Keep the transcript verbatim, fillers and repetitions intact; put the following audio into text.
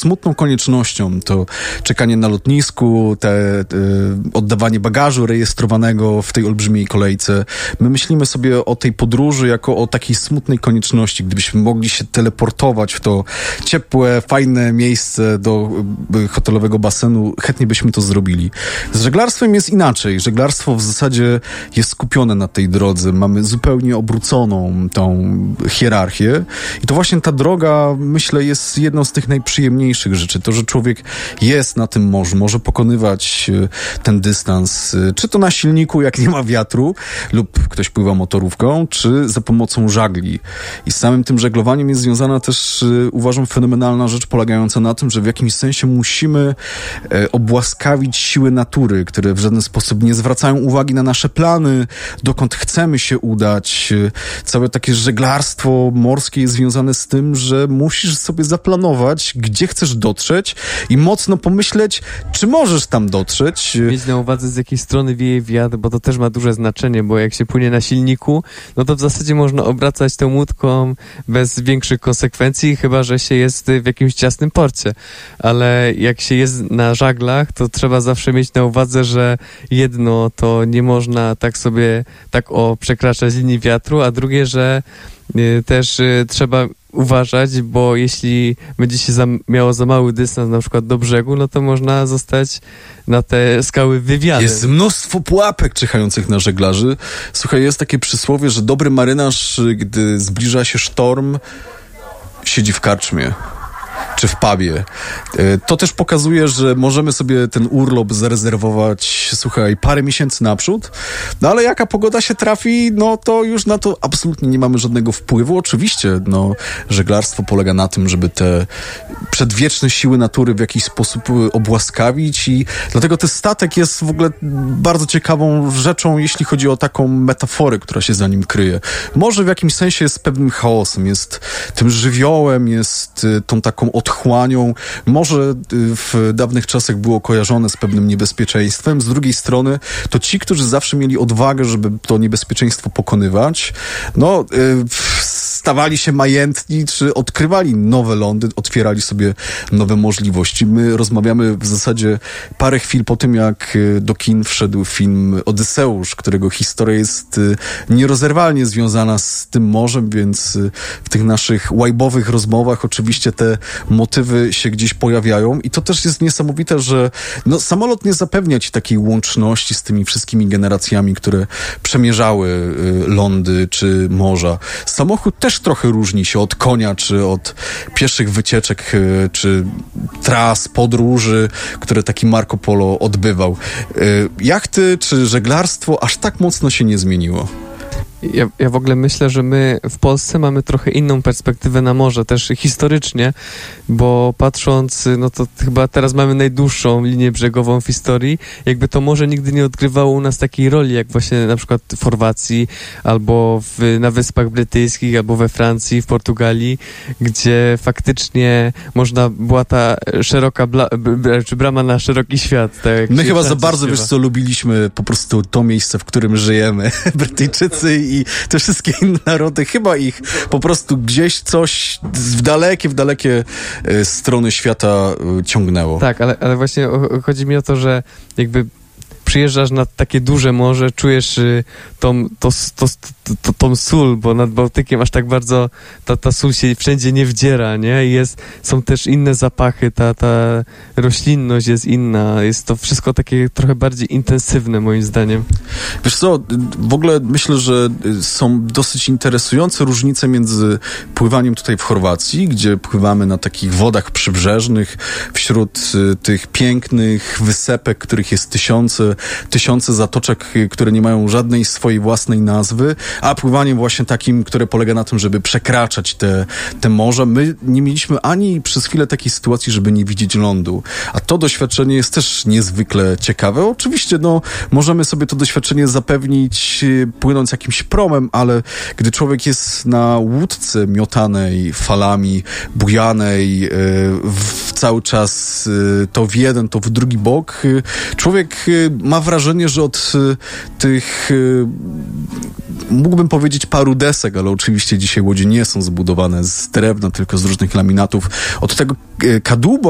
smutną koniecznością, to czekanie na lotnisku, te, te oddawanie bagażu rejestrowanego w tej olbrzymiej kolejce. My myślimy sobie o tej podróży jako o takiej smutnej konieczności. Gdybyśmy mogli się teleportować w to ciepłe, fajne miejsce do hotelowego basenu, chętnie byśmy to zrobili. Z żeglarstwem jest inaczej. Żeglarstwo w zasadzie jest skupione na tej drodze. Mamy zupełnie obróconą tą hierarchię i to właśnie ta droga, myślę, jest jedną z tych najprzyjemniejszych rzeczy. To, że człowiek jest na tym morzu, może pokonywać ten dystans, czy to na silniku, jak nie ma wiatru, lub ktoś pływa motorówką, czy za pomocą żagli. I z samym tym żeglowaniem jest związana też, uważam, fenomenalna rzecz polegająca na tym, że w jakimś sensie musimy obłaskawić siły natury, które w żaden sposób nie zwracają uwagi na nasze plany, dokąd chcemy się udać. Całe takie żeglarstwo morskie jest związane z tym, że musisz sobie zaplanować, gdzie chcesz dotrzeć i mocno pomyśleć, czy możesz tam dotrzeć. Mieć na uwadze, z jakiej strony wieje wiatr, bo to też ma duże znaczenie, bo jak się płynie na silniku, no to w zasadzie można obracać tą łódką bez większych konsekwencji, chyba że się jest w jakimś ciasnym porcie. Ale jak się jest na żaglach, to trzeba zawsze mieć na uwadze, że jedno to nie można tak sobie tak o przekraczać linii wiatru, a drugie, że y, też y, trzeba uważać, bo jeśli będzie się za, miało za mały dystans na przykład do brzegu, no to można zostać na te skały wywiadem. Jest mnóstwo pułapek czyhających na żeglarzy. Słuchaj, jest takie przysłowie, że dobry marynarz, gdy zbliża się sztorm, siedzi w karczmie czy w pubie. To też pokazuje, że możemy sobie ten urlop zarezerwować, słuchaj, parę miesięcy naprzód, no ale jaka pogoda się trafi, no to już na to absolutnie nie mamy żadnego wpływu. Oczywiście, no, żeglarstwo polega na tym, żeby te przedwieczne siły natury w jakiś sposób obłaskawić i dlatego ten statek jest w ogóle bardzo ciekawą rzeczą, jeśli chodzi o taką metaforę, która się za nim kryje. Może w jakimś sensie jest pewnym chaosem, jest tym żywiołem, jest tą taką otchłanią. Może w dawnych czasach było kojarzone z pewnym niebezpieczeństwem. Z drugiej strony to ci, którzy zawsze mieli odwagę, żeby to niebezpieczeństwo pokonywać, no stawali się majętni, czy odkrywali nowe lądy, otwierali sobie nowe możliwości. My rozmawiamy w zasadzie parę chwil po tym, jak do kin wszedł film Odyseusz, którego historia jest nierozerwalnie związana z tym morzem, więc w tych naszych łajbowych rozmowach oczywiście te motywy się gdzieś pojawiają i to też jest niesamowite, że no, samolot nie zapewnia ci takiej łączności z tymi wszystkimi generacjami, które przemierzały y, lądy czy morza. Samochód też trochę różni się od konia, czy od pieszych wycieczek, y, czy tras, podróży, które taki Marco Polo odbywał. Y, jachty czy żeglarstwo aż tak mocno się nie zmieniło. Ja, ja w ogóle myślę, że my w Polsce mamy trochę inną perspektywę na morze, też historycznie, bo patrząc, no to chyba teraz mamy najdłuższą linię brzegową w historii, jakby to morze nigdy nie odgrywało u nas takiej roli, jak właśnie na przykład w Chorwacji, albo w, na Wyspach Brytyjskich, albo we Francji, w Portugalii, gdzie faktycznie można, była ta szeroka bla, b, czy brama na szeroki świat. Tak my chyba za bardzo, wiesz co, lubiliśmy po prostu to miejsce, w którym żyjemy. Brytyjczycy i te wszystkie inne narody, chyba ich po prostu gdzieś coś w dalekie, w dalekie y, strony świata y, ciągnęło. Tak, ale, ale właśnie o, chodzi mi o to, że jakby przyjeżdżasz nad takie duże morze, czujesz y, tą, to, to, to, to, tą sól, bo nad Bałtykiem aż tak bardzo ta, ta sól się wszędzie nie wdziera, nie? I jest, są też inne zapachy, ta, ta roślinność jest inna, jest to wszystko takie trochę bardziej intensywne moim zdaniem. Wiesz co, w ogóle myślę, że są dosyć interesujące różnice między pływaniem tutaj w Chorwacji, gdzie pływamy na takich wodach przybrzeżnych, wśród y, tych pięknych wysepek, których jest tysiące, tysiące zatoczek, które nie mają żadnej swojej własnej nazwy, a pływaniem właśnie takim, które polega na tym, żeby przekraczać te, te morza. My nie mieliśmy ani przez chwilę takiej sytuacji, żeby nie widzieć lądu. A to doświadczenie jest też niezwykle ciekawe. Oczywiście, no, możemy sobie to doświadczenie zapewnić płynąc jakimś promem, ale gdy człowiek jest na łódce miotanej falami, bujanej, yy, w cały czas yy, to w jeden, to w drugi bok, yy, człowiek yy, ma wrażenie, że od y, tych, y, mógłbym powiedzieć paru desek, ale oczywiście dzisiaj łodzie nie są zbudowane z drewna, tylko z różnych laminatów. Od tego y, kadłuba